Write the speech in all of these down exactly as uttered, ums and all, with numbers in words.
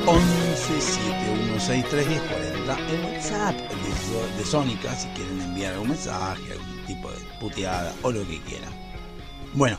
once siete uno seis tres uno cero cuatro cero, el WhatsApp de, de Sónica, si quieren enviar algún mensaje, algún tipo de puteada o lo que quieran. Bueno,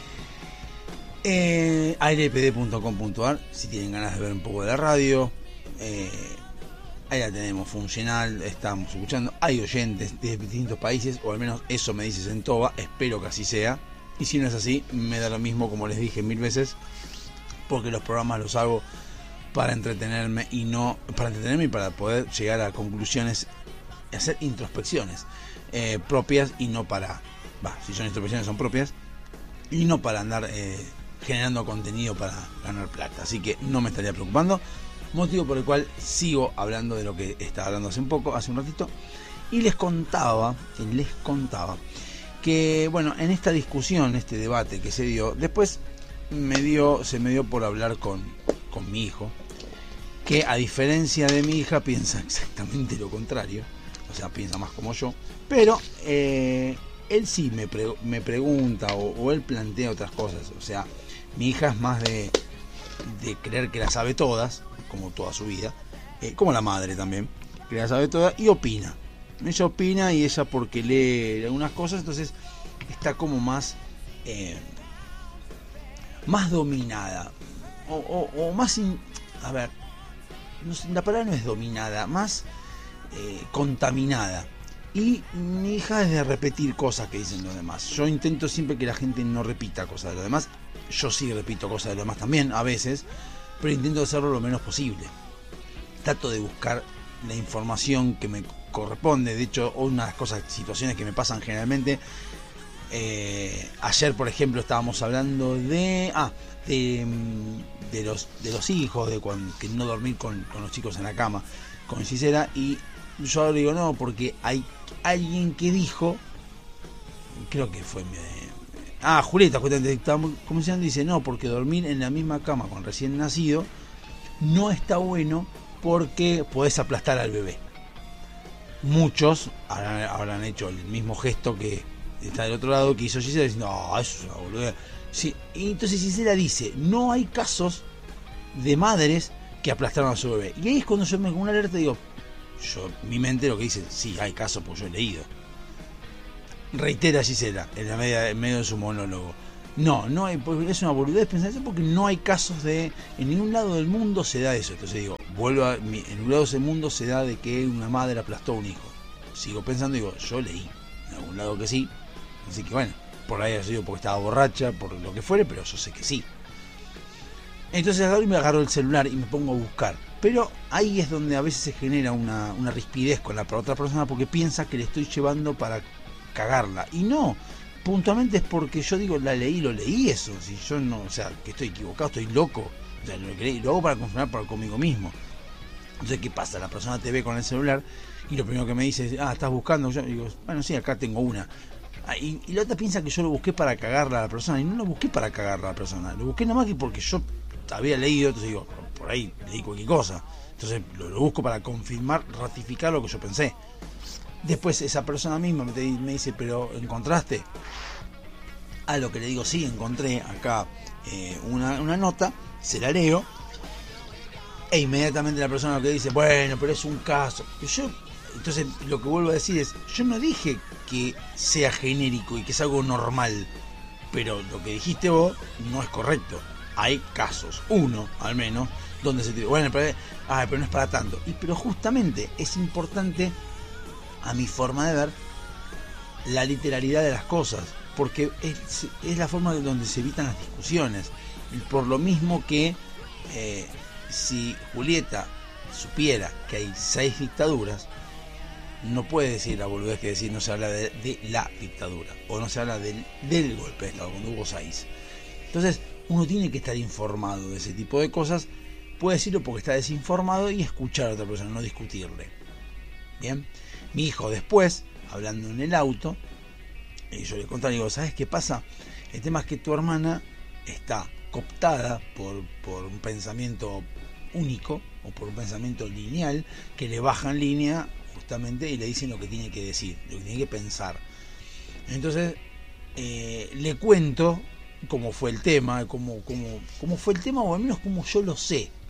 eh, aire p d punto com punto a r si tienen ganas de ver un poco de la radio, eh, ahí la tenemos funcional, estamos escuchando, hay oyentes de distintos países, o al menos eso me dice Sentoba, espero que así sea, y si no es así, me da lo mismo, como les dije mil veces, porque los programas los hago para entretenerme y no para entretenerme y para poder llegar a conclusiones y hacer introspecciones eh, propias, y no para, bah, si son introspecciones son propias, y no para andar eh, generando contenido para ganar plata, así que no me estaría preocupando, motivo por el cual sigo hablando de lo que estaba hablando hace un poco, hace un ratito, y les contaba, les contaba que bueno, en esta discusión, este debate que se dio, después me dio, se me dio por hablar con, con mi hijo, que a diferencia de mi hija piensa exactamente lo contrario, o sea, piensa más como yo, pero eh, él sí me, pre, me pregunta o, o él plantea otras cosas, o sea, mi hija es más de, de creer que la sabe todas, como toda su vida, eh, como la madre también, que la sabe todas y opina, ella opina y ella porque lee algunas cosas, entonces está como más eh, más dominada o, o, o más in, a ver, no sé, la palabra no es dominada, más eh, contaminada, y mi hija es de repetir cosas que dicen los demás. Yo intento siempre que la gente no repita cosas de los demás, yo sí repito cosas de los demás también a veces, pero intento hacerlo lo menos posible, trato de buscar la información que me corresponde. De hecho, una de las cosas, situaciones que me pasan generalmente, eh, ayer por ejemplo estábamos hablando de ah de, de los de los hijos, de cuando, que no dormir con, con los chicos en la cama con Gisela, y yo le digo no, porque hay alguien que dijo, creo que fue mi, ah Julieta, justamente estábamos conversando, dice no, porque dormir en la misma cama con recién nacido no está bueno porque podés aplastar al bebé. Muchos habrán, habrán hecho el mismo gesto que está del otro lado que hizo Gisela, diciendo no, eso es una boludez. Sí, y entonces Gisela dice no hay casos de madres que aplastaron a su bebé, y ahí es cuando yo me con una alerta digo, yo, mi mente lo que dice, sí hay casos porque yo he leído. Reitera Gisela en, la media, en medio de su monólogo, no, no hay, es una boludez pensar eso porque no hay casos de, en ningún lado del mundo se da eso. Entonces digo, vuelvo a, en un lado del mundo se da de que una madre aplastó a un hijo. Sigo pensando, digo, yo leí en algún lado que sí, así que bueno, por ahí ha sido porque estaba borracha, por lo que fuere, pero yo sé que sí. Entonces agarro y me agarro el celular y me pongo a buscar, pero ahí es donde a veces se genera una, una rispidez con la otra persona, porque piensa que le estoy llevando para cagarla, y no, puntualmente es porque yo digo, la leí, lo leí eso, si yo no, o sea, que estoy equivocado, estoy loco, o sea, lo, leí, lo hago para confirmar para conmigo mismo. Entonces, ¿qué pasa? La persona te ve con el celular y lo primero que me dice es, ah, ¿estás buscando? Yo digo, bueno, sí, acá tengo una. Ah, y, y la otra piensa que yo lo busqué para cagarla a la persona, y no lo busqué para cagarla a la persona, lo busqué nada más que porque yo había leído, entonces digo, por ahí leí cualquier cosa, entonces lo, lo busco para confirmar, ratificar lo que yo pensé. Después esa persona misma me, me dice, pero ¿encontraste? A lo que le digo, sí, encontré acá eh, una, una nota, se la leo, e inmediatamente la persona lo que dice, bueno, pero es un caso. Y yo, entonces lo que vuelvo a decir es, yo no dije que sea genérico y que es algo normal, pero lo que dijiste vos no es correcto. Hay casos, uno al menos, donde se te dice, bueno, pero, ah, pero no es para tanto. Y pero justamente es importante, a mi forma de ver, la literalidad de las cosas, porque es, es la forma de donde se evitan las discusiones. Y por lo mismo que eh, si Julieta supiera que hay seis dictaduras, no puede decir la boludez que decir, no se habla de, de la dictadura, o no se habla del, del golpe de Estado, cuando hubo seis. Entonces uno tiene que estar informado de ese tipo de cosas, puede decirlo porque está desinformado, y escuchar a otra persona, no discutirle. Bien, mi hijo después, hablando en el auto, y yo le conté, digo, ¿sabes qué pasa? El tema es que tu hermana está cooptada por, por un pensamiento único, o por un pensamiento lineal, que le bajan línea justamente y le dicen lo que tiene que decir, lo que tiene que pensar. Entonces eh, le cuento cómo fue el tema, cómo, cómo, cómo fue el tema, o al menos cómo yo lo sé,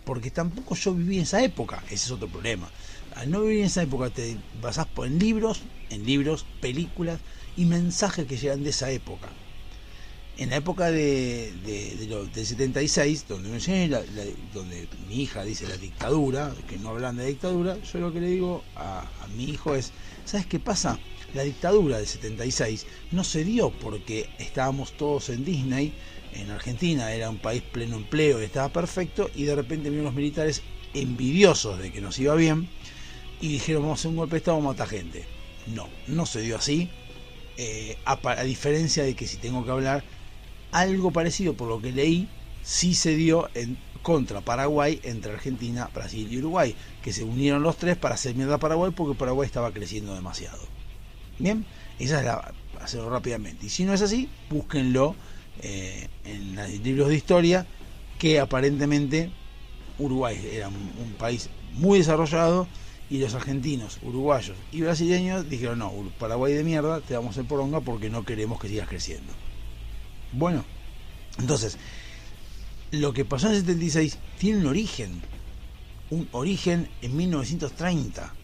porque tampoco yo viví en esa época, ese es otro problema. Al no vivir en esa época te basás en libros, en libros, películas y mensajes que llegan de esa época. En la época de, de, de lo, del setenta y seis, donde, me llegué, la, la, donde mi hija dice la dictadura, que no hablan de dictadura, yo lo que le digo a, a mi hijo es, ¿sabes qué pasa? La dictadura del setenta y seis no se dio porque estábamos todos en Disney, en Argentina era un país pleno empleo y estaba perfecto, y de repente vinieron los militares envidiosos de que nos iba bien y dijeron vamos a hacer un golpe de estado, vamos a matar gente. No, no se dio así, eh, a, a diferencia de que si tengo que hablar, algo parecido por lo que leí, sí se dio en contra Paraguay entre Argentina, Brasil y Uruguay, que se unieron los tres para hacer mierda a Paraguay porque Paraguay estaba creciendo demasiado. Bien, esa es la, hacerlo rápidamente. Y si no es así, búsquenlo eh, en los libros de historia, que aparentemente Uruguay era un, un país muy desarrollado y los argentinos, uruguayos y brasileños dijeron no, Paraguay de mierda, te vamos a hacer poronga porque no queremos que sigas creciendo. Bueno, entonces, lo que pasó en el setenta y seis tiene un origen, un origen en mil novecientos treinta.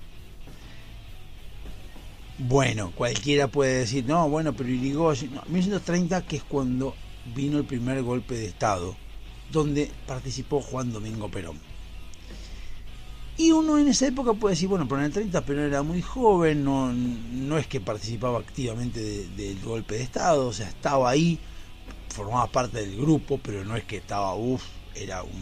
Bueno, cualquiera puede decir, no, bueno, pero Irigoyen, no, mil novecientos treinta, que es cuando vino el primer golpe de Estado, donde participó Juan Domingo Perón. Y uno en esa época puede decir, bueno, pero en el treinta Perón era muy joven, no, no es que participaba activamente de, del golpe de Estado, o sea, estaba ahí, formaba parte del grupo, pero no es que estaba, uff, era un,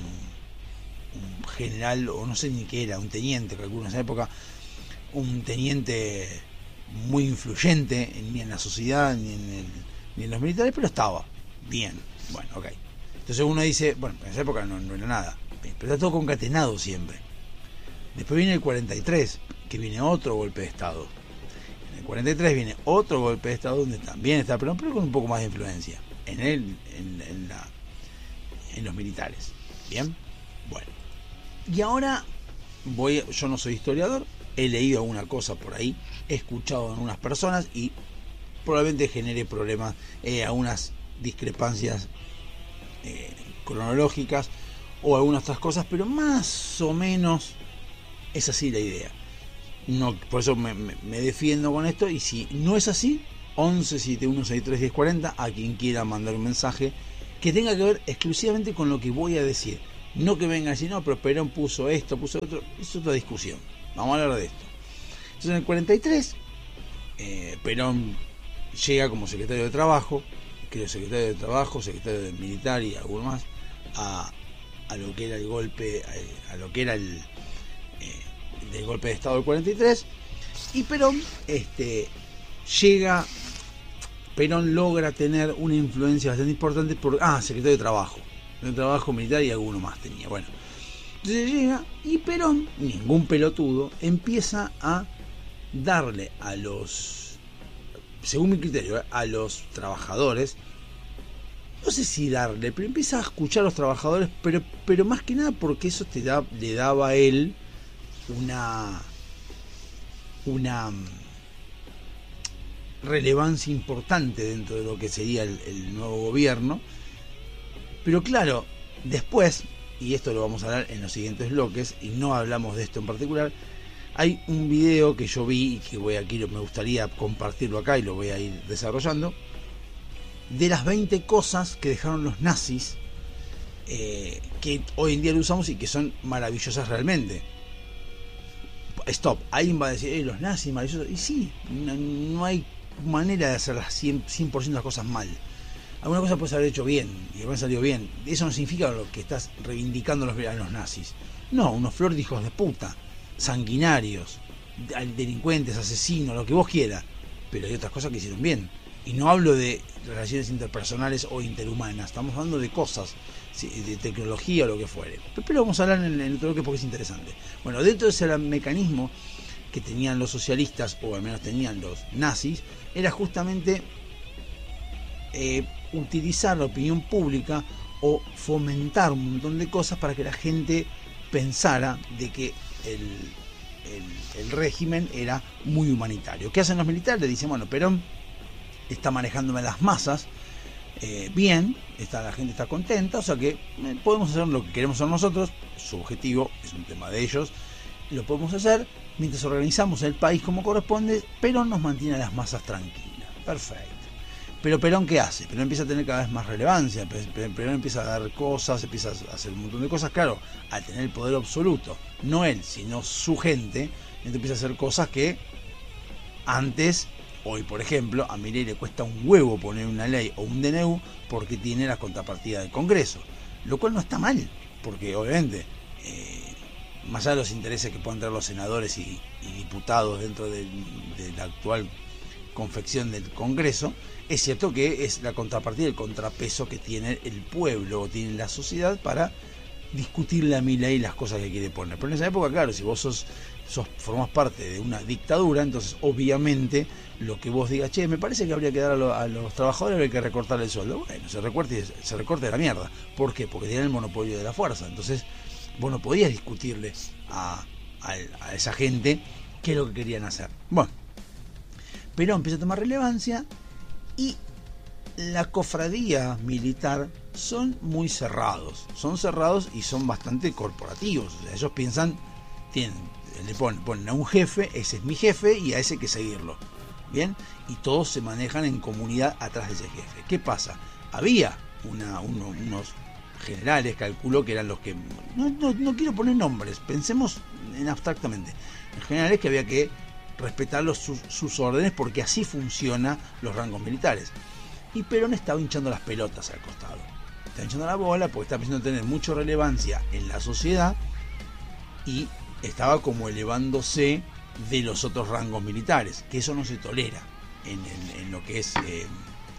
un general, o no sé ni qué era, un teniente, calculo en esa época, un teniente muy influyente, ni en la sociedad, ni en, el, ni en los militares, pero estaba bien, bueno, ok. Entonces uno dice, bueno, en esa época no, no era nada, pero está todo concatenado siempre. Después viene el cuarenta y tres, que viene otro golpe de Estado. En el cuarenta y tres viene otro golpe de Estado donde también está Perón, pero con un poco más de influencia en él, en, en, la, en los militares. Bien, bueno. Y ahora voy, yo no soy historiador, he leído alguna cosa por ahí, he escuchado a algunas personas y probablemente genere problemas, eh, algunas discrepancias eh, cronológicas o algunas otras cosas, pero más o menos es así la idea. No, por eso me, me, me defiendo con esto, y si no es así, once setenta y uno sesenta y tres diez cuarenta, a quien quiera mandar un mensaje que tenga que ver exclusivamente con lo que voy a decir. No que venga a decir, no, pero Perón puso esto, puso otro, es otra discusión. Vamos a hablar de esto. Entonces en el cuarenta y tres, eh, Perón llega como secretario de Trabajo, creo secretario de Trabajo, secretario de Militar y alguno más, a, a lo que era el golpe, a, a lo que era el eh, del golpe de Estado del cuarenta y tres, y Perón este, llega, Perón logra tener una influencia bastante importante por, ah, secretario de Trabajo, de Trabajo Militar y alguno más tenía, bueno. Entonces llega y Perón, ningún pelotudo, empieza a darle a los, según mi criterio, a los trabajadores, no sé si darle, pero empieza a escuchar a los trabajadores, pero, pero más que nada porque eso te da, le daba a él una, una relevancia importante dentro de lo que sería el, el nuevo gobierno. Pero claro, después, y esto lo vamos a hablar en los siguientes bloques, y no hablamos de esto en particular, hay un video que yo vi y que voy aquí, me gustaría compartirlo acá y lo voy a ir desarrollando, de las veinte cosas que dejaron los nazis, eh, que hoy en día lo usamos y que son maravillosas realmente. Stop, alguien va a decir, eh, los nazis maravillosos, y sí, no, no hay manera de hacer las cien por ciento de las cosas mal. Alguna cosa puedes haber hecho bien y haber salido bien. Eso no significa lo que estás reivindicando a los, a los nazis. No, unos flor de hijos de puta, sanguinarios, delincuentes, asesinos, lo que vos quieras. Pero hay otras cosas que hicieron bien. Y no hablo de relaciones interpersonales o interhumanas. Estamos hablando de cosas, de tecnología o lo que fuere. Pero vamos a hablar en el otro bloque porque es interesante. Bueno, dentro de ese mecanismo que tenían los socialistas, o al menos tenían los nazis, era justamente eh, utilizar la opinión pública o fomentar un montón de cosas para que la gente pensara de que el, el, el régimen era muy humanitario. ¿Qué hacen los militares? Dicen, bueno, Perón está manejándome las masas, eh, bien, está, la gente está contenta, o sea que eh, podemos hacer lo que queremos hacer nosotros, su objetivo es un tema de ellos, lo podemos hacer mientras organizamos el país como corresponde. Perón nos mantiene a las masas tranquilas, perfecto. Pero Perón, ¿qué hace? Perón empieza a tener cada vez más relevancia, Perón empieza a dar cosas, empieza a hacer un montón de cosas, claro, al tener el poder absoluto, no él, sino su gente, entonces empieza a hacer cosas que antes, hoy por ejemplo, a Milei le cuesta un huevo poner una ley o un D N U porque tiene la contrapartida del Congreso, lo cual no está mal, porque obviamente, eh, más allá de los intereses que puedan tener los senadores y, y diputados dentro de, de la actual confección del Congreso, es cierto que es la contrapartida, el contrapeso que tiene el pueblo o tiene la sociedad para discutirle a Milei las cosas que quiere poner. Pero en esa época, claro, si vos sos, sos formás parte de una dictadura, entonces obviamente lo que vos digas, che, me parece que habría que dar a, lo, a los trabajadores, hay que recortar el sueldo. Bueno, se recorte, se recorte la mierda. ¿Por qué? Porque tienen el monopolio de la fuerza. Entonces vos no podías discutirle a, a, a esa gente qué es lo que querían hacer. Bueno, pero empieza a tomar relevancia y la cofradía militar son muy cerrados, son cerrados y son bastante corporativos. O sea, ellos piensan, tienen, le ponen, ponen a un jefe, ese es mi jefe y a ese hay que seguirlo, bien, y todos se manejan en comunidad atrás de ese jefe. ¿Qué pasa? Había una, uno, unos generales, calculo que eran los que, no, no, no quiero poner nombres, pensemos en abstractamente, en generales que había que respetar los, sus, sus órdenes porque así funcionan los rangos militares. Y Perón estaba hinchando las pelotas al costado, estaba hinchando la bola porque estaba empezando a tener mucha relevancia en la sociedad y estaba como elevándose de los otros rangos militares, que eso no se tolera en, en, en lo que es eh,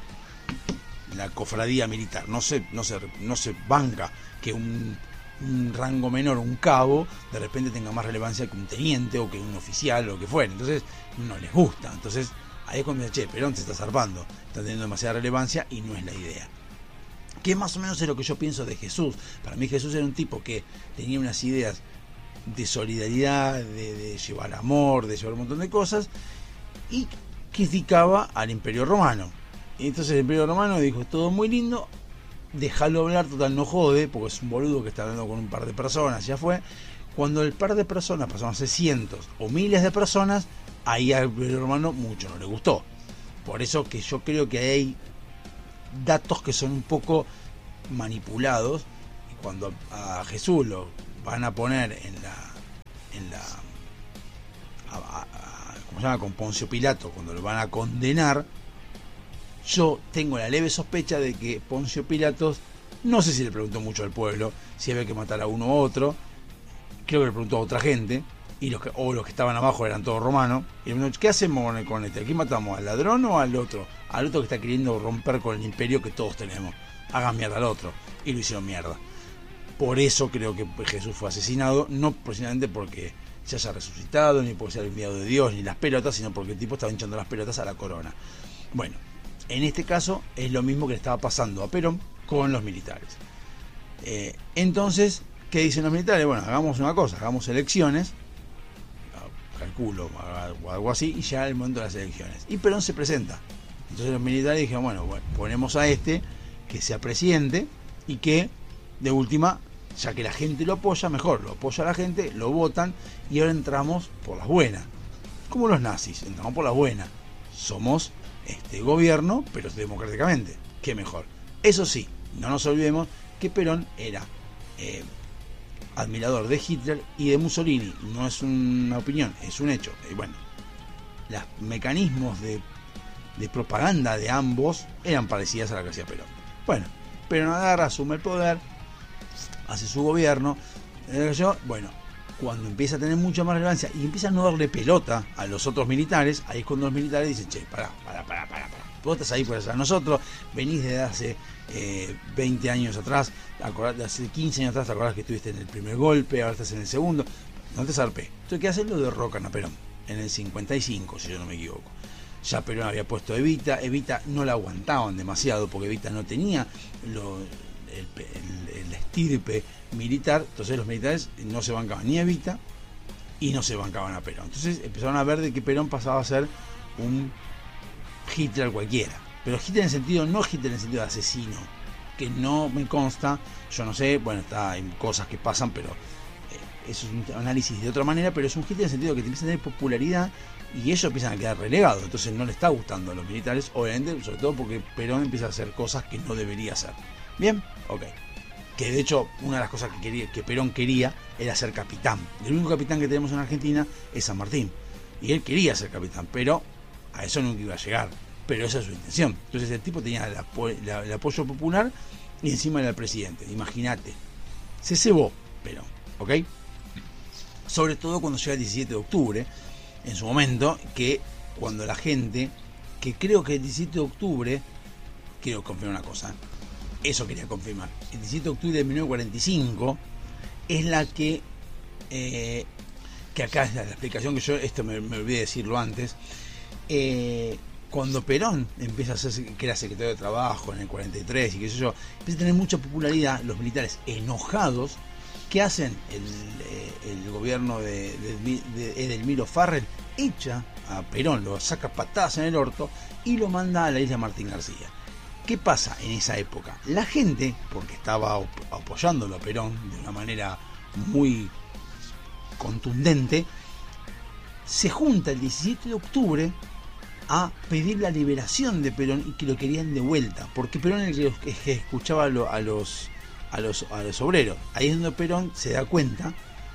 la cofradía militar. No se, no se, no se banca que un un rango menor, un cabo, de repente tenga más relevancia que un teniente o que un oficial o lo que fuera. Entonces no les gusta. Entonces ahí es cuando dice, che, Perón se está zarpando, está teniendo demasiada relevancia y no es la idea. Que más o menos es lo que yo pienso de Jesús. Para mí Jesús era un tipo que tenía unas ideas de solidaridad, de, de llevar amor, de llevar un montón de cosas, y criticaba al Imperio Romano. Y entonces el Imperio Romano dijo, todo muy lindo, déjalo hablar, total no jode, porque es un boludo que está hablando con un par de personas, ya fue. Cuando el par de personas pasaron a ser cientos o miles de personas, ahí al Imperio Romano mucho no le gustó. Por eso que yo creo que hay datos que son un poco manipulados, y cuando a Jesús lo van a poner en la en la a, a, a, ¿cómo se llama? Con Poncio Pilato, cuando lo van a condenar, yo tengo la leve sospecha de que Poncio Pilatos, no sé si le preguntó mucho al pueblo, si había que matar a uno u otro, creo que le preguntó a otra gente, y los que, o los que estaban abajo eran todos romanos, y le preguntó, ¿qué hacemos con este? ¿A quién matamos? ¿Al ladrón o al otro? Al otro que está queriendo romper con el imperio que todos tenemos. Hagan mierda al otro. Y lo hicieron mierda. Por eso creo que Jesús fue asesinado, no precisamente porque se haya resucitado, ni porque sea el enviado de Dios, ni las pelotas, sino porque el tipo estaba hinchando las pelotas a la corona. Bueno, en este caso es lo mismo que le estaba pasando a Perón con los militares. Eh, entonces, ¿qué dicen los militares? Bueno, hagamos una cosa, hagamos elecciones, calculo, o algo así, y ya el momento de las elecciones. Y Perón se presenta. Entonces los militares dijeron, bueno, bueno, ponemos a este que sea presidente y que, de última, ya que la gente lo apoya, mejor, lo apoya la gente, lo votan y ahora entramos por las buenas. Como los nazis, entramos por las buenas. Somos este gobierno, pero democráticamente. ¿Qué mejor? Eso sí, no nos olvidemos que Perón era eh, admirador de Hitler y de Mussolini. No es una opinión, es un hecho. Y bueno, los mecanismos de, de propaganda de ambos eran parecidas a la que hacía Perón. Bueno, Perón agarra, asume el poder, hace su gobierno. Eh, yo, bueno, cuando empieza a tener mucha más relevancia y empieza a no darle pelota a los otros militares, ahí es cuando los militares dicen, che, pará, pará, pará, pará, pará. Vos estás ahí por eso. Nosotros venís desde hace eh, veinte años atrás, acordás, de hace quince años atrás, te acordás que estuviste en el primer golpe, ahora estás en el segundo. No te zarpé. Entonces, ¿qué hacen? Lo derrocan a Perón en el cincuenta y cinco, si yo no me equivoco. Ya Perón había puesto Evita, Evita no la aguantaban demasiado porque Evita no tenía lo, el, el, el estirpe militar, entonces los militares no se bancaban ni a Evita y no se bancaban a Perón. Entonces empezaron a ver de que Perón pasaba a ser un Hitler cualquiera. pero Hitler en el sentido, no Hitler en el sentido de asesino, que no me consta, yo no sé, bueno, está, hay cosas que pasan, pero eh, eso es un análisis de otra manera, pero es un Hitler en el sentido que te empieza a tener popularidad y ellos empiezan a quedar relegados, entonces no le está gustando a los militares, obviamente, sobre todo porque Perón empieza a hacer cosas que no debería hacer. Bien, ok. Que de hecho, una de las cosas que quería, que Perón quería era ser capitán. El único capitán que tenemos en Argentina es San Martín. Y él quería ser capitán, pero a eso nunca iba a llegar. Pero esa es su intención. Entonces el tipo tenía el, apo la, el apoyo popular y encima era el presidente. Imagínate. Se cebó Perón, ¿ok? Sobre todo cuando llega el diecisiete de octubre, en su momento, que cuando la gente, que creo que el diecisiete de octubre, quiero confirmar una cosa, eso quería confirmar, el diecisiete de octubre de mil novecientos cuarenta y cinco es la que, eh, que acá es la, la explicación que yo, esto me, me olvidé decirlo antes, eh, cuando Perón empieza a ser, que era secretario de Trabajo en el cuarenta y tres y qué sé yo, empieza a tener mucha popularidad, los militares enojados, ¿qué hacen? El, el gobierno de, de, de Edelmiro Farrell echa a Perón, lo saca patadas en el orto y lo manda a la isla Martín García. ¿Qué pasa en esa época? La gente, porque estaba apoyándolo a Perón de una manera muy contundente, se junta el diecisiete de octubre a pedir la liberación de Perón y que lo querían de vuelta, porque Perón es el que escuchaba a los, a los, a los, a los obreros. Ahí es donde Perón se da cuenta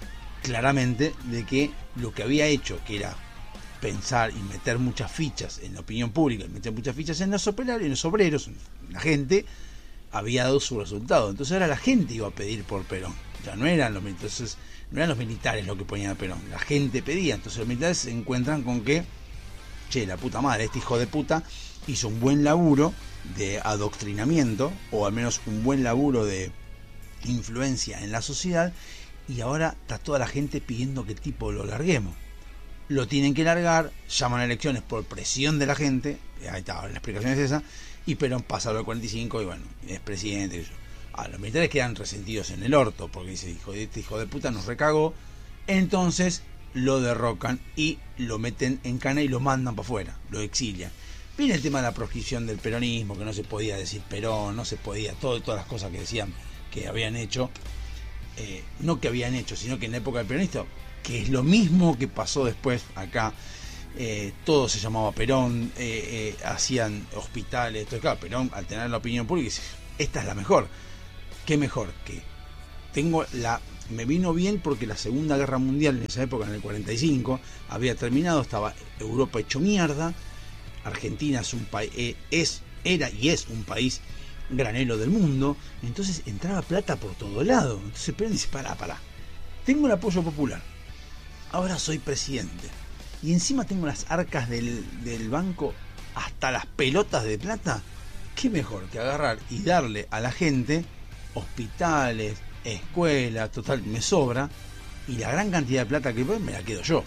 claramente de que lo que había hecho, que era pensar y meter muchas fichas en la opinión pública, y meter muchas fichas en los operarios, en los obreros, la gente, había dado su resultado. Entonces ahora la gente iba a pedir por Perón. Ya no eran los entonces no eran los militares los que ponían a Perón, la gente pedía. Entonces los militares se encuentran con que, che, la puta madre, este hijo de puta hizo un buen laburo de adoctrinamiento, o al menos un buen laburo de influencia en la sociedad, y ahora está toda la gente pidiendo que el tipo lo larguemos. Lo tienen que largar, llaman a elecciones por presión de la gente, ahí está, la explicación es esa, y Perón pasa a los cuarenta y cinco y bueno, es presidente. Y ah, los militares quedan resentidos en el orto, porque dice, hijo de este hijo de puta nos recagó, entonces lo derrocan y lo meten en cana y lo mandan para afuera, lo exilian. Viene el tema de la proscripción del peronismo, que no se podía decir Perón, no se podía, todo, todas las cosas que decían que habían hecho, eh, no que habían hecho, sino que en la época del peronista, que es lo mismo que pasó después acá, eh, todo se llamaba Perón, eh, eh, hacían hospitales, todo. Claro, Perón, al tener la opinión pública, dice, esta es la mejor. ¿Qué mejor? Que tengo la... Me vino bien porque la Segunda Guerra Mundial en esa época, en el cuarenta y cinco, había terminado, estaba Europa hecho mierda, Argentina es un país, eh, es, era y es un país granero del mundo, entonces entraba plata por todo lado. Entonces Perón dice, pará, pará, tengo el apoyo popular, ahora soy presidente y encima tengo las arcas del, del banco hasta las pelotas de plata. ¿Qué mejor que agarrar y darle a la gente hospitales, escuelas, total, me sobra, y la gran cantidad de plata que me la quedo yo?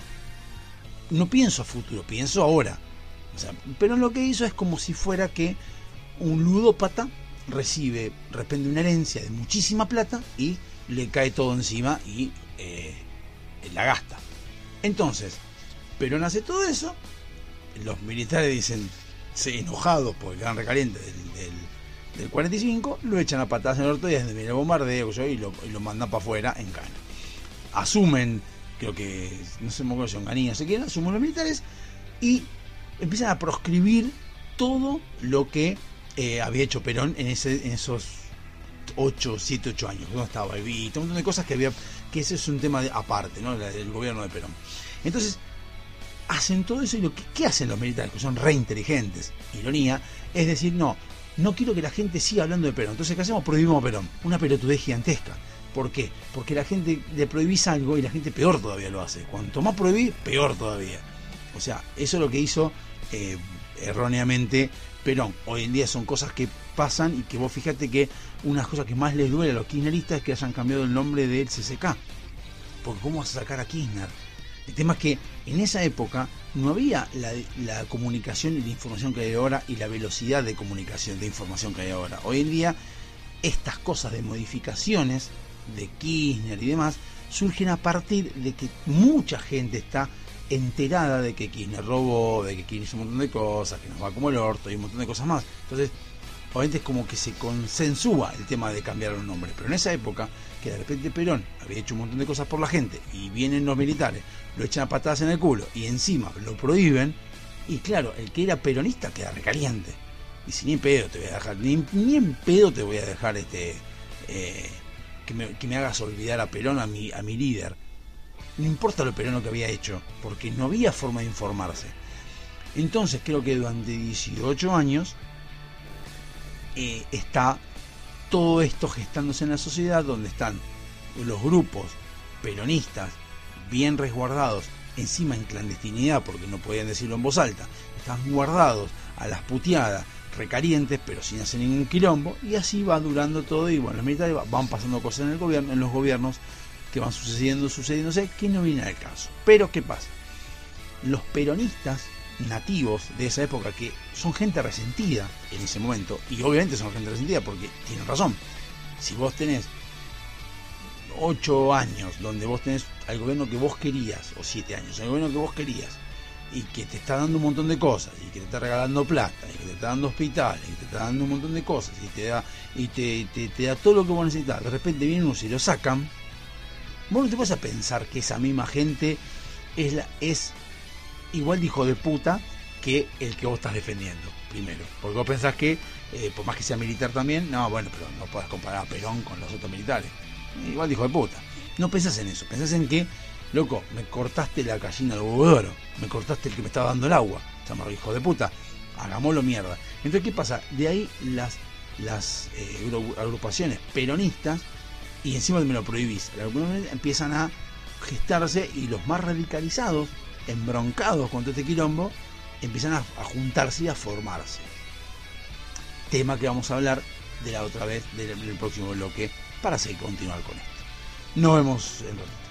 No pienso a futuro, pienso ahora. O sea, pero lo que hizo es como si fuera que un ludópata recibe, de repente, una herencia de muchísima plata y le cae todo encima y eh, la gasta. Entonces, Perón hace todo eso, los militares dicen, se enojados por el gran recaliente del, del, del cuarenta y cinco, lo echan a patadas en el orto y desde el bombardeo y lo, y lo mandan para afuera en cana. Asumen, creo que, no sé cómo se Onganía, no sé quién, asumen los militares y empiezan a proscribir todo lo que eh, había hecho Perón en, ese, en esos ocho, siete, ocho años, donde estaba Evita, un montón de cosas que había, que ese es un tema de, aparte, ¿no? El gobierno de Perón. Entonces, hacen todo eso y lo que ¿qué hacen los militares? Que son re inteligentes, ironía, es decir, no, no quiero que la gente siga hablando de Perón. Entonces, ¿qué hacemos? Prohibimos a Perón. Una pelotudez gigantesca. ¿Por qué? Porque la gente le prohibís algo y la gente peor todavía lo hace. Cuanto más prohibís, peor todavía. O sea, eso es lo que hizo eh, erróneamente Perón. Hoy en día son cosas que pasan y que vos fíjate que unas cosas que más les duele a los kirchneristas es que hayan cambiado el nombre del C C K. Porque ¿cómo vas a sacar a Kirchner? El tema es que en esa época no había la, la comunicación y la información que hay ahora y la velocidad de comunicación, de información que hay ahora. Hoy en día estas cosas de modificaciones de Kirchner y demás surgen a partir de que mucha gente está enterada de que Kirchner robó, de que Kirchner hizo un montón de cosas, que nos va como el orto y un montón de cosas más. Entonces, obviamente es como que se consensúa el tema de cambiar los nombres. Pero en esa época, que de repente Perón había hecho un montón de cosas por la gente y vienen los militares, lo echan a patadas en el culo y encima lo prohíben, y claro, el que era peronista queda recaliente. Y si ni en pedo te voy a dejar, ni, ni en pedo te voy a dejar este eh, que, me, que me hagas olvidar a Perón, a mi, a mi líder. No importa lo perono que había hecho, porque no había forma de informarse. Entonces creo que durante dieciocho años eh, está todo esto gestándose en la sociedad, donde están los grupos peronistas bien resguardados, encima en clandestinidad porque no podían decirlo en voz alta, están guardados a las puteadas, recalientes, pero sin hacer ningún quilombo, y así va durando todo. Y bueno, los militares van pasando cosas en el gobierno, en los gobiernos, que van sucediendo, sucediéndose, que no viene al caso. Pero ¿qué pasa? Los peronistas nativos de esa época, que son gente resentida en ese momento, y obviamente son gente resentida porque tienen razón. Si vos tenés ocho años donde vos tenés al gobierno que vos querías, o siete años, al gobierno que vos querías, y que te está dando un montón de cosas, y que te está regalando plata, y que te está dando hospitales, y te está dando un montón de cosas, y te da y te, te, te da todo lo que vos necesitas, de repente vienen unos y lo sacan, vos no te vas a pensar que esa misma gente es, la, es igual de hijo de puta que el que vos estás defendiendo, primero. Porque vos pensás que, eh, por más que sea militar también, no, bueno, pero no podés comparar a Perón con los otros militares. Igual de hijo de puta. No pensás en eso, pensás en que, loco, me cortaste la gallina del huevo de oro, me cortaste el que me estaba dando el agua, llamarlo hijo de puta, hagámoslo mierda. Entonces, ¿qué pasa? De ahí las, las eh, agrupaciones peronistas, y encima me lo prohibís, empiezan a gestarse, y los más radicalizados, embroncados con todo este quilombo, empiezan a, a juntarse y a formarse. Tema que vamos a hablar de la otra vez, del, del próximo bloque, para seguir continuar con esto. Nos vemos en ratito.